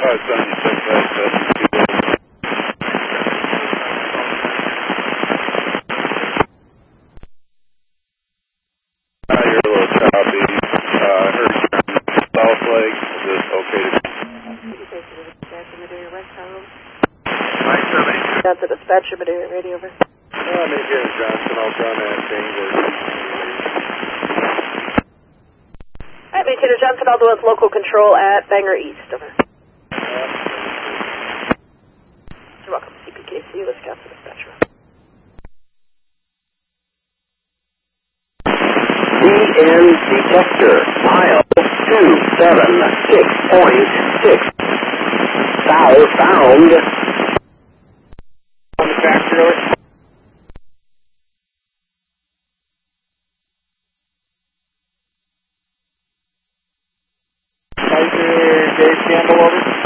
probably something you took back to you're a little choppy. I heard you're in South Lake. Is it okay to... That's the dispatcher, Madeira radio over. I'm in here in Johnson. I'll run that thing. Alright, Maintainer Johnson, I'll do with local control at Bangor East, over. You're welcome, CPKC, Wisconsin dispatcher. DN detector, mile 276.6. Southbound. On the factory over. Dave Campbell over.